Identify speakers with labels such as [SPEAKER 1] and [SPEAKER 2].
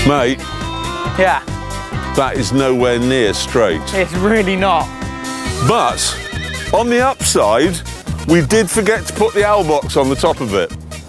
[SPEAKER 1] Mate,
[SPEAKER 2] Yeah,
[SPEAKER 1] that is nowhere near straight.
[SPEAKER 2] it's really not.
[SPEAKER 1] But on the upside, we did forget to put the owl box on the top of it.